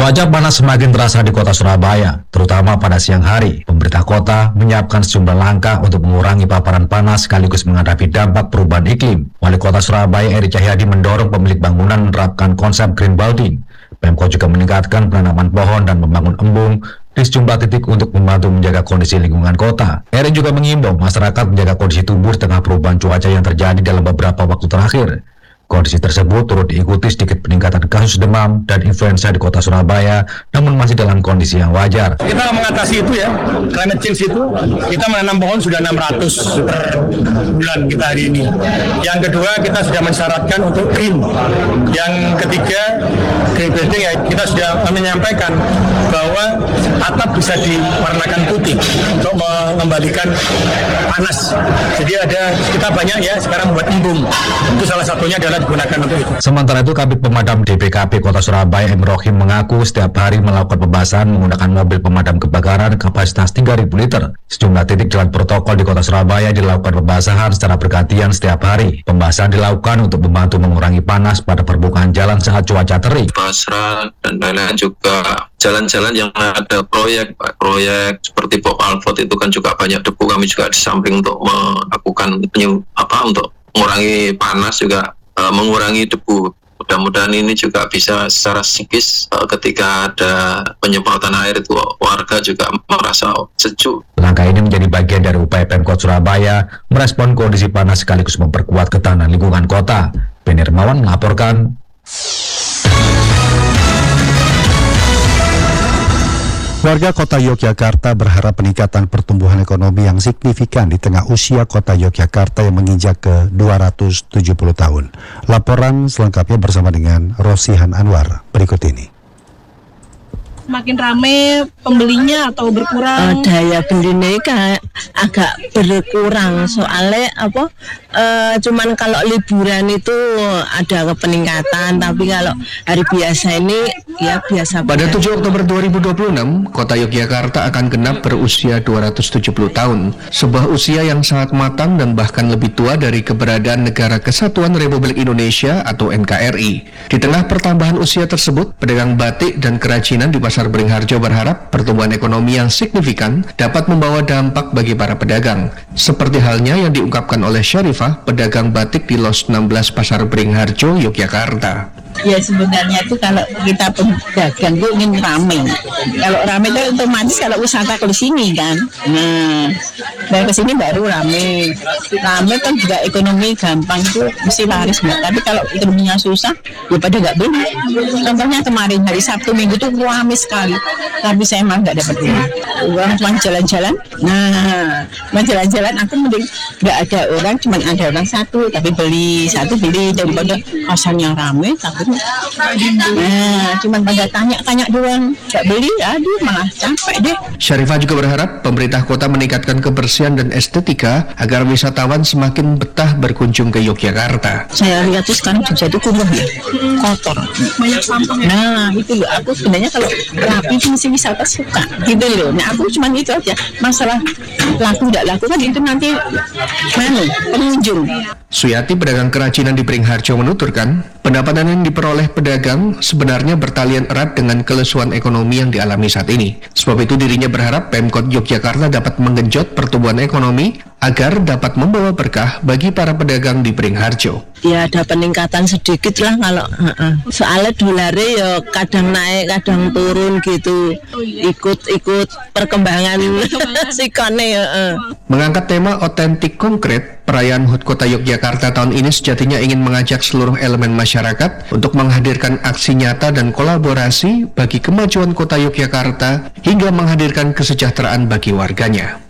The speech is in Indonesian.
Cuaca panas semakin terasa di kota Surabaya, terutama pada siang hari. Pemerintah kota menyiapkan sejumlah langkah untuk mengurangi paparan panas sekaligus menghadapi dampak perubahan iklim. Wali Kota Surabaya Eri Cahyadi mendorong pemilik bangunan menerapkan konsep green building. Pemkot juga meningkatkan penanaman pohon dan membangun embung di sejumlah titik untuk membantu menjaga kondisi lingkungan kota. Eri juga mengimbau masyarakat menjaga kondisi tubuh di tengah perubahan cuaca yang terjadi dalam beberapa waktu terakhir. Kondisi tersebut turut diikuti sedikit peningkatan kasus demam dan influenza di kota Surabaya, namun masih dalam kondisi yang wajar. Kita mengatasi itu ya, climate change itu, kita menanam pohon sudah 600 per bulan kita hari ini. Yang kedua, kita sudah mensyaratkan untuk green. Yang ketiga, green building ya, kita sudah menyampaikan bahwa atap bisa diwarnakan putih untuk mengembalikan panas. Jadi kita banyak ya sekarang buat embung. Itu salah satunya adalah digunakan untuk itu. Sementara itu, Kabid Pemadam DPKP Kota Surabaya M. Rohim mengaku setiap hari melakukan pembasahan menggunakan mobil pemadam kebakaran kapasitas 3.000 liter. Sejumlah titik jalan protokol di Kota Surabaya dilakukan pembasahan secara bergantian setiap hari. Pembasahan dilakukan untuk membantu mengurangi panas pada permukaan jalan saat cuaca terik. Basra dan lain-lain juga jalan-jalan yang ada proyek seperti Pok Alfot itu kan juga banyak debu. Kami juga di samping untuk melakukan untuk mengurangi panas juga mengurangi debu. Mudah-mudahan ini juga bisa secara psikis ketika ada penyemprotan air itu warga juga merasa sejuk. Langkah ini menjadi bagian dari upaya Pemkot Surabaya merespon kondisi panas sekaligus memperkuat ketahanan lingkungan kota. Beni Hermawan melaporkan. Warga Kota Yogyakarta berharap peningkatan pertumbuhan ekonomi yang signifikan di tengah usia Kota Yogyakarta yang menginjak ke 270 tahun. Laporan selengkapnya bersama dengan Rosihan Anwar berikut ini. Makin rame pembelinya atau berkurang? Daya belinya kan agak berkurang soalnya cuman kalau liburan itu ada peningkatan, tapi kalau hari biasa ini ya biasa. Pada 7 Oktober 2026, Kota Yogyakarta akan genap berusia 270 tahun, sebuah usia yang sangat matang dan bahkan lebih tua dari keberadaan Negara Kesatuan Republik Indonesia atau NKRI. Di tengah pertambahan usia tersebut, pedagang batik dan kerajinan di Pasar Beringharjo berharap pertumbuhan ekonomi yang signifikan dapat membawa dampak bagi para pedagang. Seperti halnya yang diungkapkan oleh Syarifah, pedagang batik di Los 16 Pasar Beringharjo, Yogyakarta. Ya sebenarnya itu kalau kita pedagang itu ingin ramai. Kalau ramai itu otomatis kalau wisata ke sini kan. Nah, dari ke sini baru ramai. Ramai kan juga ekonomi gampang itu mesti laris Mbak. Tapi kalau ekonominya susah, ya pada nggak beli. Contohnya kemarin hari Sabtu Minggu itu ramai sekali. Tapi saya malah nggak dapat beli. Orang cuma jalan-jalan. Nah, cuma jalan-jalan aku mending nggak ada orang, cuma ada orang satu tapi beli daripada pasarnya ramai tapi cuma pada tanya doang, nggak beli, aduh malah capek deh. Syarifah juga berharap pemerintah kota meningkatkan kebersihan dan estetika agar wisatawan semakin betah berkunjung ke Yogyakarta. Saya lihat tuh sekarang Jogja itu kumuh ya, kotor, banyak sampah. Nah itu loh, aku sebenarnya kalau rapi itu mesti wisata suka, gitu loh. Nah aku cuma itu aja, masalah laku tidak laku kan itu nanti pengunjung. Suyati, pedagang kerajinan di Beringharjo, menuturkan pendapatan yang diperoleh pedagang sebenarnya bertalian erat dengan kelesuan ekonomi yang dialami saat ini. Sebab itu dirinya berharap Pemkot Yogyakarta dapat menggenjot pertumbuhan ekonomi agar dapat membawa berkah bagi para pedagang di Beringharjo. Ya ada peningkatan sedikit lah kalau soalnya dolarnya ya kadang naik kadang turun gitu, ikut perkembangan sikone ya. Mengangkat tema otentik konkret, perayaan HUT Kota Yogyakarta tahun ini sejatinya ingin mengajak seluruh elemen masyarakat untuk menghadirkan aksi nyata dan kolaborasi bagi kemajuan Kota Yogyakarta hingga menghadirkan kesejahteraan bagi warganya.